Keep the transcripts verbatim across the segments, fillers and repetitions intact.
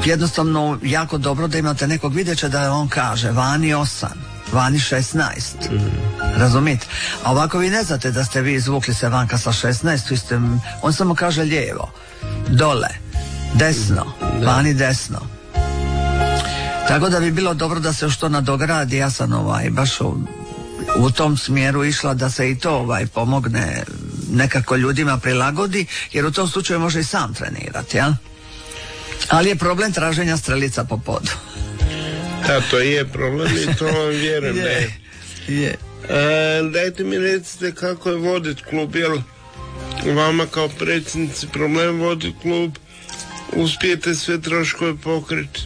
jednostavno jako dobro da imate nekog, vidjet će da on kaže vani osam, vani šesnaest. Mm. Razumite? A ovako vi ne znate da ste vi izvukli se vanka sa šesnaest, vi ste, on samo kaže lijevo, dole, desno, vani desno. Tako da bi bilo dobro da se još to nadogradi. Ja sam ovaj, baš u, u tom smjeru išla da se i to ovaj, pomogne, nekako ljudima prilagodi, jer u tom slučaju može i sam trenirati, ja? Ali je problem traženja strelica po podu. Da, to je problem i to vam vjerujem da je. Je. E, dajte mi recite kako je voditi klub, jel vama kao predsjednici problem voditi klub, uspijete sve troškove pokriti?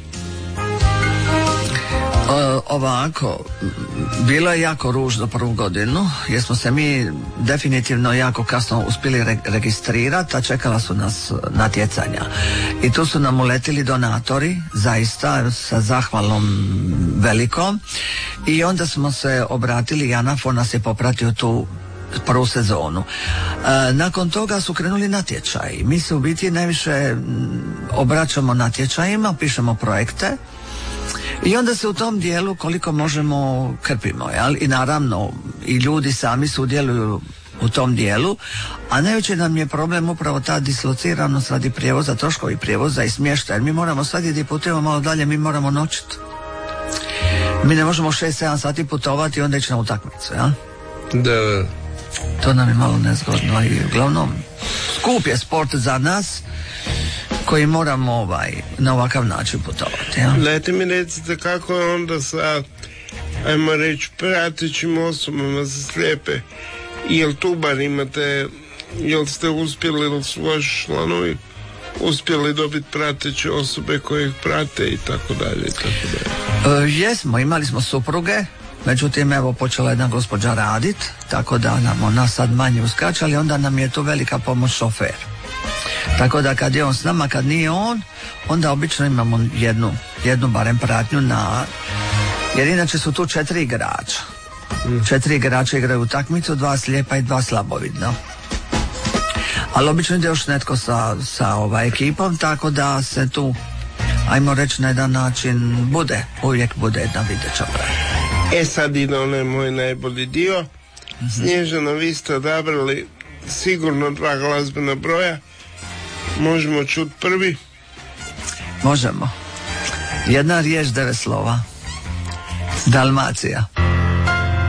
O, ovako, bilo je jako ružno prvu godinu, jer smo se mi definitivno jako kasno uspjeli re- registrirati, a čekala su nas natjecanja. I tu su nam uletili donatori, zaista, sa zahvalom velikom. I onda smo se obratili, Janafo nas je popratio tu prvu sezonu. E, nakon toga su krenuli natječaji. Mi se u biti najviše obraćamo natječajima, pišemo projekte. I onda se u tom dijelu koliko možemo krpimo, jel? I naravno i ljudi sami sudjeluju u tom dijelu, a najveći nam je problem upravo ta dislociranost radi prijevoza, troškovi prijevoza i smještaja, jer mi moramo svaki gdje putujemo malo dalje, mi moramo noćiti. Mi ne možemo šest sedam sati putovati i onda ići na utakmicu, jel? Da. To nam je malo nezgodno i uglavnom skup je sport za nas koji moramo ovaj, na ovakav način putovati. Ja? Dajte mi recite kako je onda sa, ajmo reći, pratećim osobama za slijepe. Jel tu bar imate, jel ste uspjeli, ili su vaši članovi uspjeli dobiti prateće osobe koje ih prate i tako dalje i tako dalje? E, jesmo, imali smo supruge, međutim evo počela jedna gospođa radit, tako da nam ona sad manje uskače, ali onda nam je tu velika pomoć šofer. Tako da kad je on s nama, kad nije on, onda obično imamo jednu, jednu barem pratnju na, jer inače su tu četiri igrača. Četiri igrača igraju utakmicu, dva slijepa i dva slabovidna. Ali obično ide još netko sa, sa ovaj ekipom, tako da se tu, ajmo reći na jedan način, bude, uvijek bude jedna videća pratnja. E sad ide onaj moj najbolji dio. Mm-hmm. Snježana, vi ste odabrali sigurno dva glazbena broja. Možemo čuti prvi? Možemo. Jedna riječ, devet slova. Dalmacija.